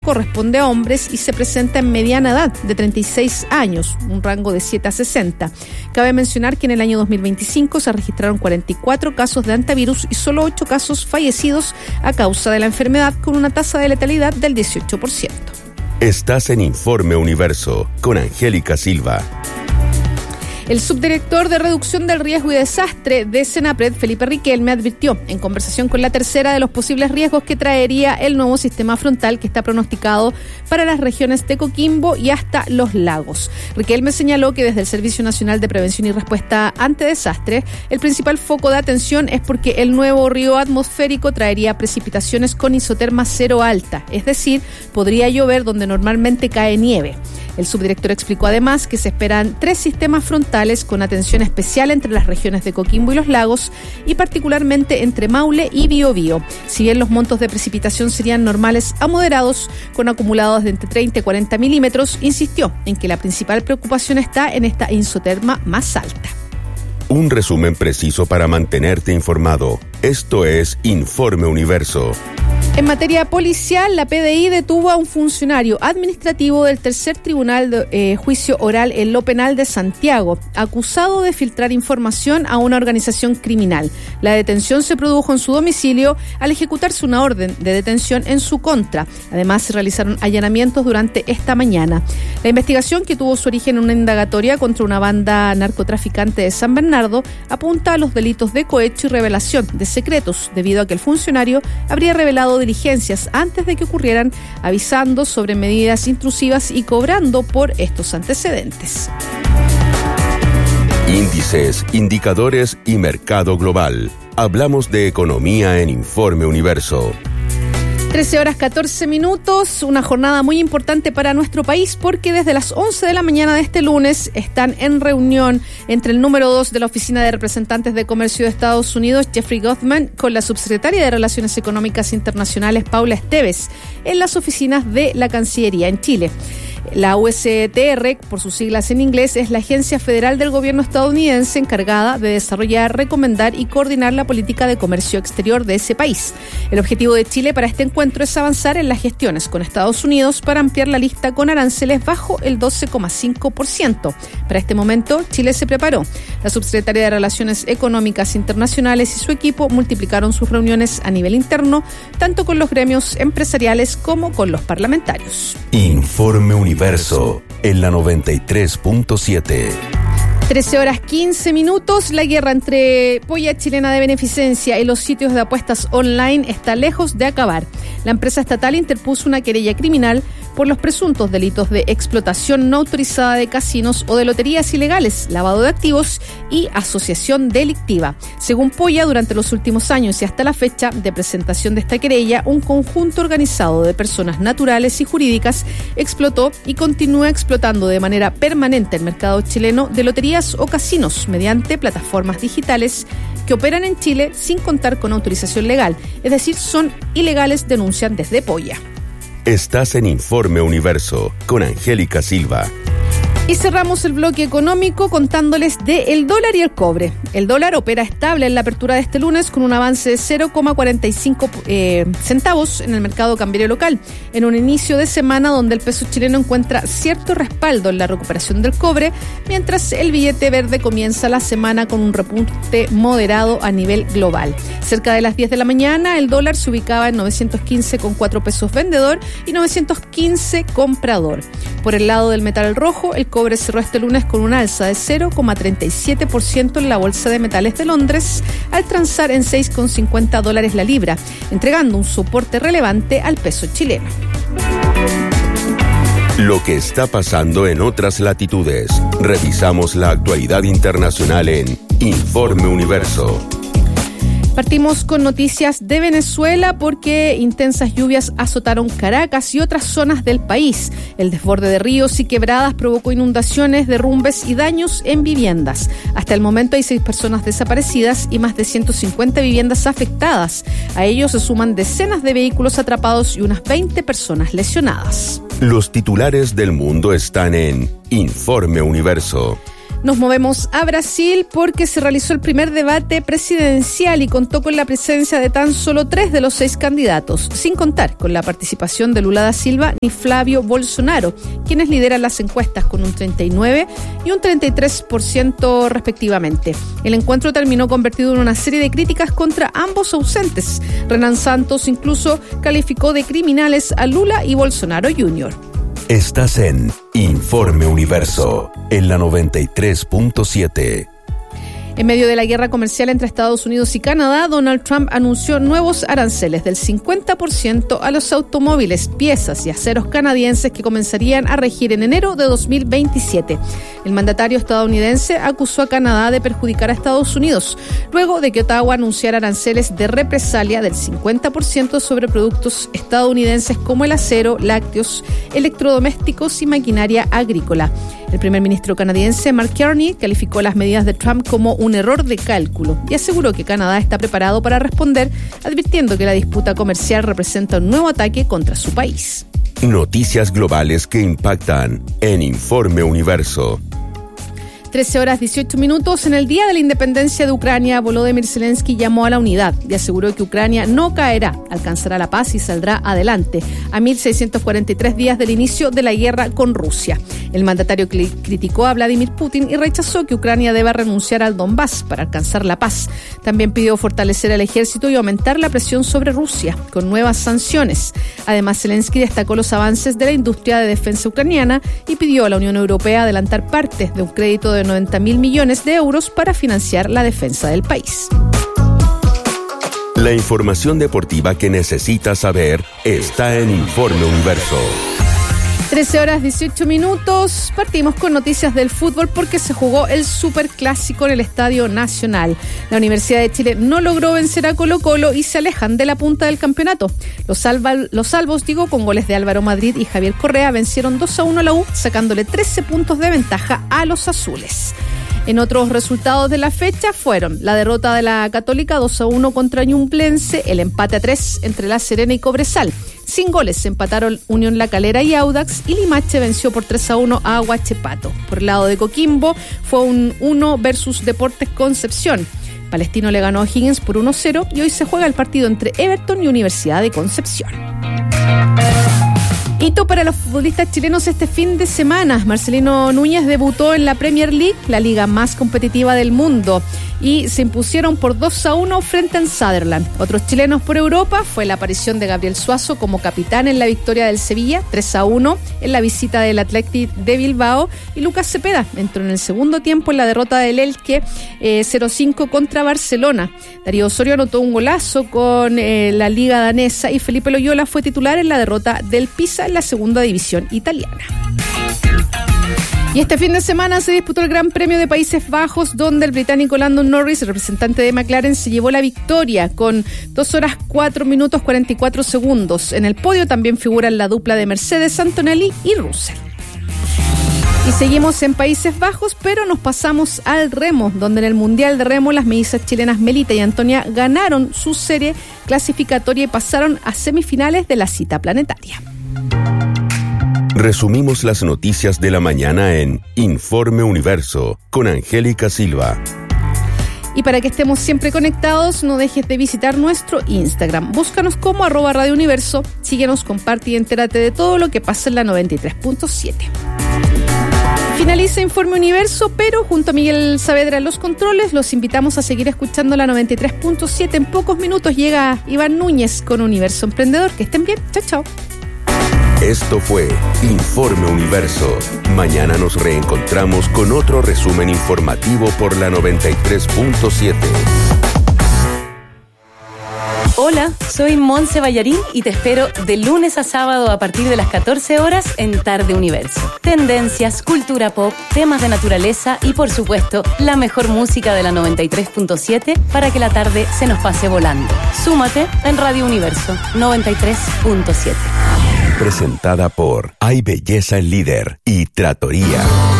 corresponde a hombres y se presenta en mediana edad de 36 años, un rango de 7 a 60. Cabe mencionar que en el año 2025 se registraron 44 casos de hantavirus y solo 8 casos fallecidos a causa de la enfermedad, con una tasa de letalidad del 18%. Estás en Informe Universo con Angélica Silva. El subdirector de Reducción del Riesgo y Desastre de Senapred, Felipe Riquelme, advirtió en conversación con La Tercera de los posibles riesgos que traería el nuevo sistema frontal que está pronosticado para las regiones de Coquimbo y hasta Los Lagos. Riquelme señaló que desde el Servicio Nacional de Prevención y Respuesta ante Desastres, el principal foco de atención es porque el nuevo río atmosférico traería precipitaciones con isoterma cero alta, es decir, podría llover donde normalmente cae nieve. El subdirector explicó además que se esperan 3 sistemas frontales con atención especial entre las regiones de Coquimbo y Los Lagos y particularmente entre Maule y Biobío. Si bien los montos de precipitación serían normales a moderados, con acumulados de entre 30 y 40 milímetros, insistió en que la principal preocupación está en esta isoterma más alta. Un resumen preciso para mantenerte informado. Esto es Informe Universo. En materia policial, la PDI detuvo a un funcionario administrativo del Tercer Tribunal de Juicio Oral en lo Penal de Santiago, acusado de filtrar información a una organización criminal. La detención se produjo en su domicilio al ejecutarse una orden de detención en su contra. Además, se realizaron allanamientos durante esta mañana. La investigación, que tuvo su origen en una indagatoria contra una banda narcotraficante de San Bernardo, apunta a los delitos de cohecho y revelación de secretos, debido a que el funcionario habría revelado diligencias antes de que ocurrieran, avisando sobre medidas intrusivas y cobrando por estos antecedentes. Índices, indicadores y mercado global. Hablamos de economía en Informe Universo. 13:14, una jornada muy importante para nuestro país porque desde las 11 de la mañana de este lunes están en reunión entre el número 2 de la Oficina de Representantes de Comercio de Estados Unidos, Jeffrey Goldman, con la subsecretaria de Relaciones Económicas Internacionales, Paula Esteves, en las oficinas de la Cancillería en Chile. La USTR, por sus siglas en inglés, es la agencia federal del gobierno estadounidense encargada de desarrollar, recomendar y coordinar la política de comercio exterior de ese país. El objetivo de Chile para este encuentro es avanzar en las gestiones con Estados Unidos para ampliar la lista con aranceles bajo el 12,5%. Para este momento, Chile se preparó. La subsecretaria de Relaciones Económicas Internacionales y su equipo multiplicaron sus reuniones a nivel interno, tanto con los gremios empresariales como con los parlamentarios. Informe Universo en la 93.7. 13:15. La guerra entre Polla Chilena de Beneficencia y los sitios de apuestas online está lejos de acabar. La empresa estatal interpuso una querella criminal por los presuntos delitos de explotación no autorizada de casinos o de loterías ilegales, lavado de activos y asociación delictiva. Según Polla, durante los últimos años y hasta la fecha de presentación de esta querella, un conjunto organizado de personas naturales y jurídicas explotó y continúa explotando de manera permanente el mercado chileno de loterías o casinos mediante plataformas digitales que operan en Chile sin contar con autorización legal, es decir, son ilegales, denuncian desde Polla. Estás en Informe Universo con Angélica Silva. Y cerramos el bloque económico contándoles de el dólar y el cobre. El dólar opera estable en la apertura de este lunes con un avance de 0,45 centavos en el mercado cambiario local, en un inicio de semana donde el peso chileno encuentra cierto respaldo en la recuperación del cobre, mientras el billete verde comienza la semana con un repunte moderado a nivel global. Cerca de las 10 de la mañana, el dólar se ubicaba en 915,4 pesos vendedor y 915 comprador. Por el lado del metal rojo, el cobre cerró este lunes con un alza de 0,37% en la Bolsa de Metales de Londres, al transar en $6,50 la libra, entregando un soporte relevante al peso chileno. Lo que está pasando en otras latitudes. Revisamos la actualidad internacional en Informe Universo. Partimos con noticias de Venezuela porque intensas lluvias azotaron Caracas y otras zonas del país. El desborde de ríos y quebradas provocó inundaciones, derrumbes y daños en viviendas. Hasta el momento hay 6 personas desaparecidas y más de 150 viviendas afectadas. A ellos se suman decenas de vehículos atrapados y unas 20 personas lesionadas. Los titulares del mundo están en Informe Universo. Nos movemos a Brasil porque se realizó el primer debate presidencial y contó con la presencia de tan solo 3 de los 6 candidatos, sin contar con la participación de Lula da Silva ni Flávio Bolsonaro, quienes lideran las encuestas con un 39% y un 33% respectivamente. El encuentro terminó convertido en una serie de críticas contra ambos ausentes. Renan Santos incluso calificó de criminales a Lula y Bolsonaro Jr. Estás en Informe Universo, en la 93.7. En medio de la guerra comercial entre Estados Unidos y Canadá, Donald Trump anunció nuevos aranceles del 50% a los automóviles, piezas y aceros canadienses que comenzarían a regir en enero de 2027. El mandatario estadounidense acusó a Canadá de perjudicar a Estados Unidos, luego de que Ottawa anunciara aranceles de represalia del 50% sobre productos estadounidenses como el acero, lácteos, electrodomésticos y maquinaria agrícola. El primer ministro canadiense, Mark Carney, calificó las medidas de Trump como un error de cálculo y aseguró que Canadá está preparado para responder, advirtiendo que la disputa comercial representa un nuevo ataque contra su país. Noticias globales que impactan en Informe Universo. 13:18. En el Día de la Independencia de Ucrania, Volodymyr Zelensky llamó a la unidad y aseguró que Ucrania no caerá, alcanzará la paz y saldrá adelante, a 1.643 días del inicio de la guerra con Rusia. El mandatario criticó a Vladimir Putin y rechazó que Ucrania deba renunciar al Donbass para alcanzar la paz. También pidió fortalecer al ejército y aumentar la presión sobre Rusia con nuevas sanciones. Además, Zelensky destacó los avances de la industria de defensa ucraniana y pidió a la Unión Europea adelantar partes de un crédito de 90.000 millones de euros para financiar la defensa del país. La información deportiva que necesitas saber está en Informe Universo. 13:18. Partimos con noticias del fútbol porque se jugó el Superclásico en el Estadio Nacional. La Universidad de Chile no logró vencer a Colo-Colo y se alejan de la punta del campeonato. Los salvos, con goles de Álvaro Madrid y Javier Correa, vencieron 2-1 a la U, sacándole 13 puntos de ventaja a los azules. En otros resultados de la fecha fueron la derrota de la Católica 2-1 contra Ñublense, el empate a 3 entre La Serena y Cobresal. Sin goles se empataron Unión La Calera y Audax, y Limache venció por 3-1 a Huachipato. Por el lado de Coquimbo fue un 1 versus Deportes Concepción. Palestino le ganó a Higgins por 1-0 y hoy se juega el partido entre Everton y Universidad de Concepción. Hito para los futbolistas chilenos este fin de semana. Marcelino Núñez debutó en la Premier League, la liga más competitiva del mundo, y se impusieron por 2-1 frente al Sunderland. Otros chilenos por Europa fue la aparición de Gabriel Suazo como capitán en la victoria del Sevilla, 3-1 en la visita del Athletic de Bilbao, y Lucas Cepeda entró en el segundo tiempo en la derrota del Elche 0-5 contra Barcelona. Darío Osorio anotó un golazo con la liga danesa y Felipe Loyola fue titular en la derrota del Pisa en la segunda división italiana. Y este fin de semana se disputó el Gran Premio de Países Bajos, donde el británico Lando Norris, representante de McLaren, se llevó la victoria con 2:4:44. En el podio también figuran la dupla de Mercedes, Antonelli y Russell. Y seguimos en Países Bajos, pero nos pasamos al remo, donde en el Mundial de Remo las mellizas chilenas Melita y Antonia ganaron su serie clasificatoria y pasaron a semifinales de la cita planetaria. Resumimos las noticias de la mañana en Informe Universo con Angélica Silva. Y para que estemos siempre conectados, no dejes de visitar nuestro Instagram. Búscanos como @Radio Universo, síguenos, comparte y entérate de todo lo que pasa en la 93.7. Finaliza Informe Universo, pero junto a Miguel Saavedra en los controles, los invitamos a seguir escuchando la 93.7. En pocos minutos llega Iván Núñez con Universo Emprendedor. Que estén bien. Chao, chao. Esto fue Informe Universo. Mañana nos reencontramos con otro resumen informativo por la 93.7. Hola, soy Monse Ballarín y te espero de lunes a sábado a partir de las 14 horas en Tarde Universo. Tendencias, cultura pop, temas de naturaleza y, por supuesto, la mejor música de la 93.7 para que la tarde se nos pase volando. Súmate en Radio Universo 93.7. Presentada por Hay Belleza el Líder y Trattoria.